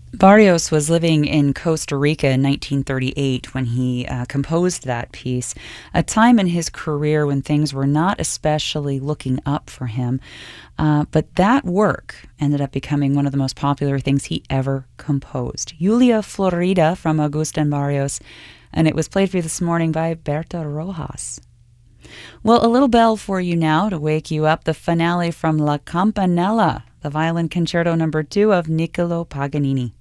Barrios was living in Costa Rica in 1938 when he composed that piece, a time in his career when things were not especially looking up for him. But that work ended up becoming one of the most popular things he ever composed. Julia Florida from Agustin Barrios, and it was played for you this morning by Berta Rojas. Well, a little bell for you now to wake you up, the finale from La Campanella, the violin concerto number 2 of Niccolo Paganini.